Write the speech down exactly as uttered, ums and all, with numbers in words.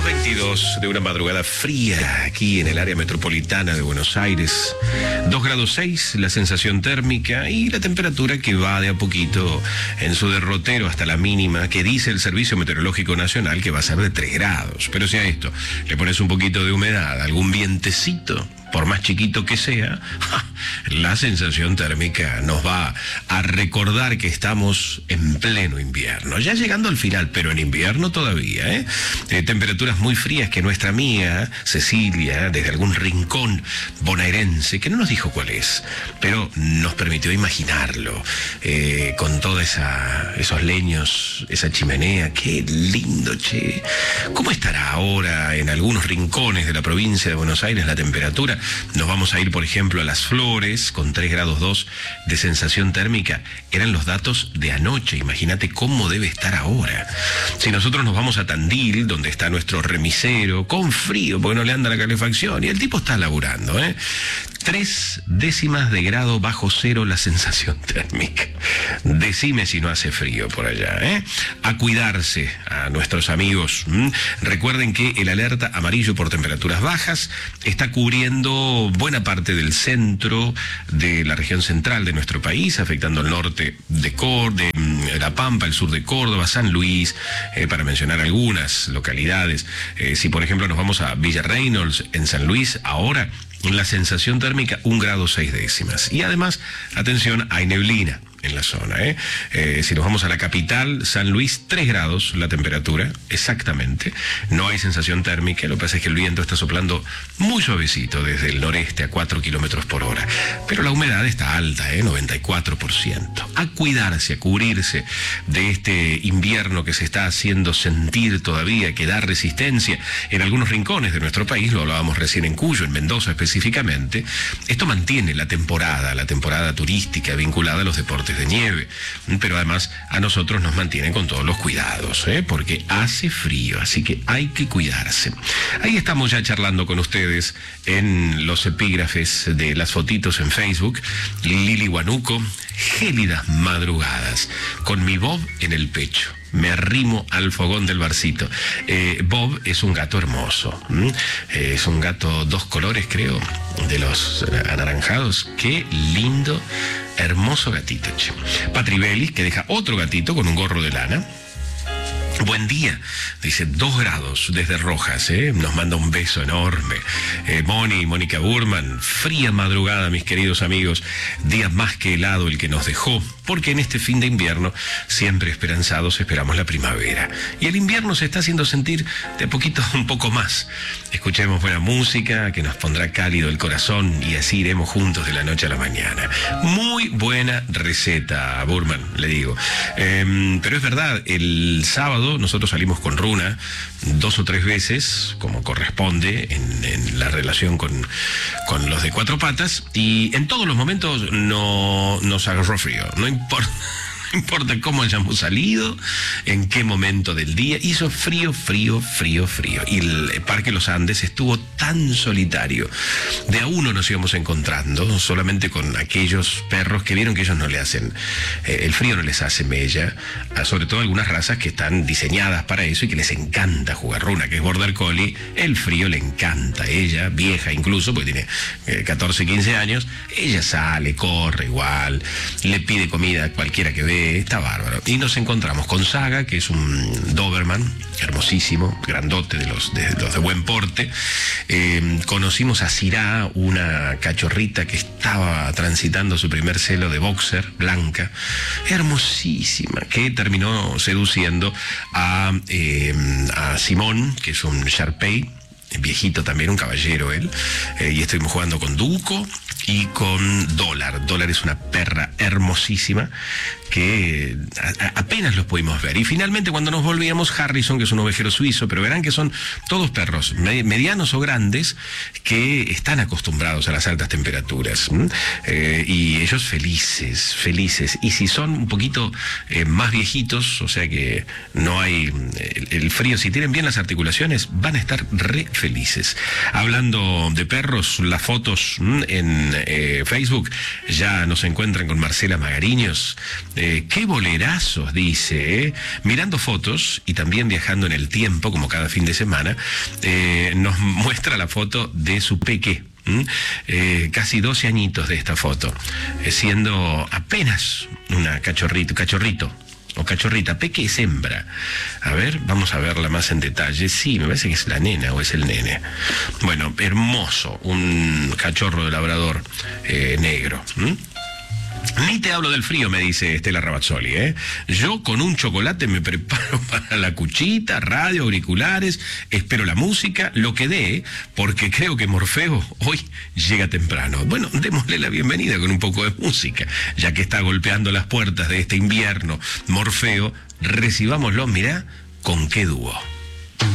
dos veintidós de una madrugada fría aquí en el área metropolitana de Buenos Aires. dos grados seis la sensación térmica y la temperatura que va de a poquito en su derrotero hasta la mínima que dice el Servicio Meteorológico Nacional que va a ser de tres grados. Pero si a esto le pones un poquito de humedad, algún vientecito, por más chiquito que sea, la sensación térmica nos va a recordar que estamos en pleno invierno, ya llegando al final, pero en invierno todavía, ¿eh? Eh, temperaturas muy frías que nuestra amiga Cecilia, desde algún rincón bonaerense, que no nos dijo cuál es, pero nos permitió imaginarlo, eh, con todos esos leños, esa chimenea, qué lindo, che. ¿Cómo estará ahora en algunos rincones de la provincia de Buenos Aires la temperatura? Nos vamos a ir, por ejemplo, a Las Flores, con tres grados dos de sensación térmica. Eran los datos de anoche, imagínate cómo debe estar ahora. Si nosotros nos vamos a Tandil, donde está nuestro remisero, con frío, porque no le anda la calefacción, y el tipo está laburando, ¿eh? Tres décimas de grado bajo cero la sensación térmica. Decime si no hace frío por allá, ¿eh? A cuidarse a nuestros amigos. ¿Mm? Recuerden que el alerta amarillo por temperaturas bajas está cubriendo buena parte del centro de la región central de nuestro país, afectando el norte de, Cor de La Pampa, el sur de Córdoba, San Luis, eh, para mencionar algunas localidades. Eh, si por ejemplo nos vamos a Villa Reynolds, en San Luis, ahora la sensación térmica un grado seis décimas. Y además, atención, hay neblina en la zona, ¿eh? Eh, si nos vamos a la capital, San Luis, tres grados la temperatura, exactamente. No hay sensación térmica, lo que pasa es que el viento está soplando muy suavecito desde el noreste a cuatro kilómetros por hora. Pero la humedad está alta, ¿eh? noventa y cuatro por ciento. A cuidarse, a cubrirse de este invierno que se está haciendo sentir todavía, que da resistencia en algunos rincones de nuestro país, lo hablábamos recién en Cuyo, en Mendoza específicamente. Esto mantiene la temporada, la temporada turística vinculada a los deportes de nieve, pero además a nosotros nos mantiene con todos los cuidados, ¿eh? Porque hace frío, así que hay que cuidarse. Ahí estamos ya charlando con ustedes en los epígrafes de las fotitos en Facebook. Lili Guanuco, gélidas madrugadas, con mi Bob en el pecho. Me arrimo al fogón del barcito. Eh, Bob es un gato hermoso. ¿Mm? Eh, es un gato dos colores, creo, de los anaranjados. Qué lindo, hermoso gatito. Che. Patribelli, que deja otro gatito con un gorro de lana. Buen día, dice dos grados desde Rojas, ¿eh? Nos manda un beso enorme. Eh, Moni, Mónica Burman, fría madrugada, mis queridos amigos, día más que helado el que nos dejó, porque en este fin de invierno, siempre esperanzados, esperamos la primavera. Y el invierno se está haciendo sentir de a poquito un poco más. Escuchemos buena música que nos pondrá cálido el corazón y así iremos juntos de la noche a la mañana. Muy buena receta, Burman, le digo. Eh, pero es verdad, el sábado nosotros salimos con Runa dos o tres veces, como corresponde en, en la relación con, con los de cuatro patas, y en todos los momentos no nos agarró frío, no importa. No importa cómo hayamos salido, en qué momento del día, hizo frío, frío, frío, frío. Y el Parque Los Andes estuvo tan solitario. De a uno nos íbamos encontrando, solamente con aquellos perros que vieron que ellos no le hacen, eh, el frío no les hace mella, a sobre todo algunas razas que están diseñadas para eso y que les encanta jugar. Runa, que es Border Collie, el frío le encanta. Ella, vieja incluso, porque tiene eh, catorce, quince años, ella sale, corre igual, le pide comida a cualquiera que ve. Está bárbaro. Y nos encontramos con Saga, que es un Doberman hermosísimo, grandote, de los de, los de buen porte. Eh, conocimos a Cirá, una cachorrita que estaba transitando su primer celo de boxer, blanca, hermosísima, que terminó seduciendo a, eh, a Simón, que es un Sharpei, viejito también, un caballero él, eh, y estuvimos jugando con Duco y con Dólar. Dólar es una perra hermosísima que a, a, apenas los pudimos ver. Y finalmente cuando nos volvíamos, Harrison, que es un ovejero suizo, pero verán que son todos perros med medianos o grandes que están acostumbrados a las altas temperaturas. Eh, y ellos felices, felices. Y si son un poquito eh, más viejitos, o sea que no hay el, el frío, si tienen bien las articulaciones, van a estar re felices. Hablando de perros, las fotos en en eh, Facebook, ya nos encuentran con Marcela Magariños. Eh, qué bolerazos, dice, ¿eh? Mirando fotos y también viajando en el tiempo, como cada fin de semana, eh, nos muestra la foto de su peque. ¿Mm? Eh, casi doce añitos de esta foto, eh, siendo apenas una cachorrito, cachorrito o cachorrita. Peque es hembra. A ver, vamos a verla más en detalle. Sí, me parece que es la nena o es el nene. Bueno, hermoso, un cachorro de labrador eh, negro. ¿Mm? Ni te hablo del frío, me dice Estela Rabazzoli, ¿eh? Yo con un chocolate me preparo para la cuchita, radio, auriculares, espero la música, lo que dé, porque creo que Morfeo hoy llega temprano. Bueno, démosle la bienvenida con un poco de música, ya que está golpeando las puertas de este invierno. Morfeo, recibámoslo, mirá, con qué dúo.